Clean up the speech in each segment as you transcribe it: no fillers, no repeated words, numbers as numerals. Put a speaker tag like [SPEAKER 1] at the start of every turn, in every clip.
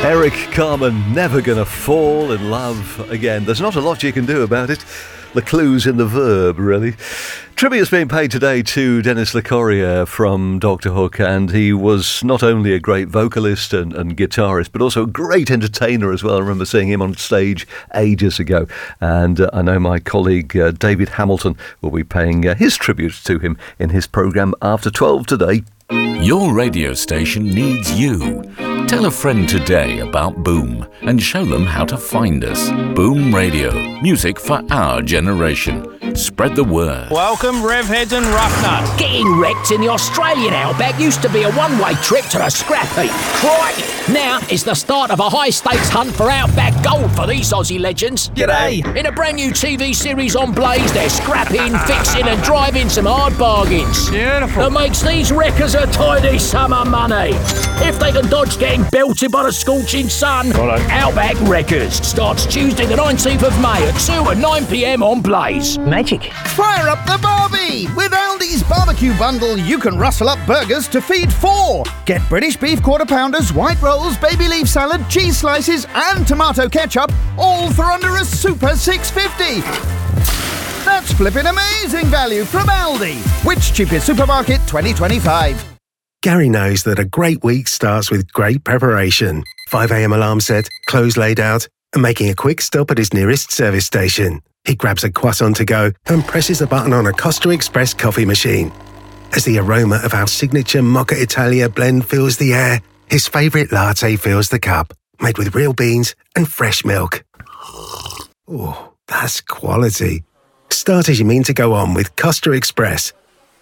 [SPEAKER 1] Eric Carmen, never gonna fall in love again. There's not a lot you can do about it. The clue's in the verb, really. Tribute's being paid today to Denis Lecorrier from Dr. Hook, and he was not only a great vocalist and guitarist, but also a great entertainer as well. I remember seeing him on stage ages ago, and I know my colleague David Hamilton will be paying his tribute to him in his programme After 12 today.
[SPEAKER 2] Your radio station needs you. Tell a friend today about Boom and show them how to find us. Boom Radio, music for our generation. Spread the word.
[SPEAKER 3] Welcome, Revheads and Roughnut.
[SPEAKER 4] Getting wrecked in the Australian outback used to be a one-way trip to the scrap heap. Crikey! Now it's the start of a high-stakes hunt for outback gold for these Aussie legends.
[SPEAKER 3] G'day.
[SPEAKER 4] In a brand new TV series on Blaze, they're scrapping, fixing and driving some hard bargains.
[SPEAKER 3] Beautiful.
[SPEAKER 4] That makes these wreckers a tidy sum of money. If they can dodge getting belted by the scorching sun, Outback Wreckers starts Tuesday the 19th of May at 2 and 9 p.m. on Blaze.
[SPEAKER 5] Magic. Fire up the barbie! With Aldi's barbecue bundle, you can rustle up burgers to feed 4. Get British beef quarter pounders, white rolls, baby leaf salad, cheese slices and tomato ketchup, all for under a super $6.50. That's flipping amazing value from Aldi. Which cheapest supermarket 2025?
[SPEAKER 6] Gary knows that a great week starts with great preparation. 5 a.m. alarm set, clothes laid out, and making a quick stop at his nearest service station. He grabs a croissant to go and presses a button on a Costa Express coffee machine. As the aroma of our signature Mocha Italia blend fills the air, his favourite latte fills the cup, made with real beans and fresh milk. Oh, that's quality. Start as you mean to go on with Costa Express.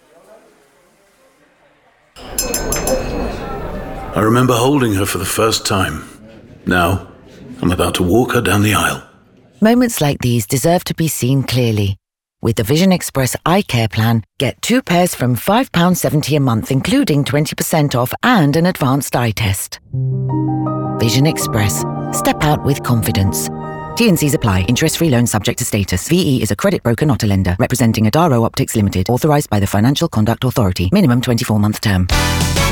[SPEAKER 7] I remember holding her for the first time. Now, I'm about to walk her down the aisle.
[SPEAKER 8] Moments like these deserve to be seen clearly. With the Vision Express Eye Care Plan, get 2 pairs from £5.70 a month, including 20% off and an advanced eye test. Vision Express. Step out with confidence. T&Cs apply. Interest-free loan subject to status. VE is a credit broker, not a lender. Representing Adaro Optics Limited. Authorised by the Financial Conduct Authority. Minimum 24-month term.